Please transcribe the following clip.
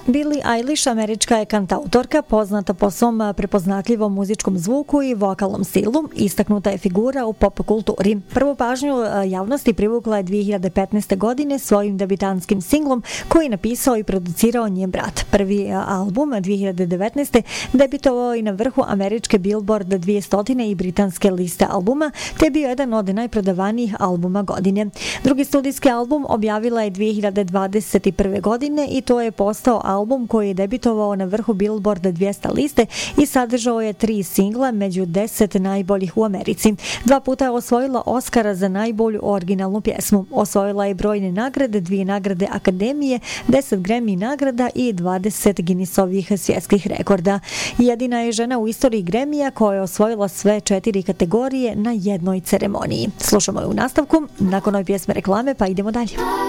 Billie Eilish, američka je kantautorka, poznata po svom prepoznatljivom muzičkom zvuku i vokalnom stilu, istaknuta je figura u pop kulturi. Prvu pažnju javnosti privukla je 2015. godine svojim debitantskim singlom koji je napisao i producirao njen brat. Prvi album 2019. debitovao i na vrhu američke Billboard 200 i britanske liste albuma, te je bio jedan od najprodavanijih albuma godine. Drugi studijski album objavila je 2021. godine i to je postao album koji je debitovao na vrhu Billboard 200 liste i sadržao je 3 singla među 10 najboljih u Americi. 2 puta je osvojila Oscara za najbolju originalnu pjesmu. Osvojila je brojne nagrade, 2 nagrade Akademije, 10 Grammy nagrada i 20 Guinnessovih svjetskih rekorda. Jedina je žena u istoriji Grammyja koja je osvojila sve 4 kategorije na jednoj ceremoniji. Slušamo je u nastavku, nakon ove pjesme reklame, pa idemo dalje.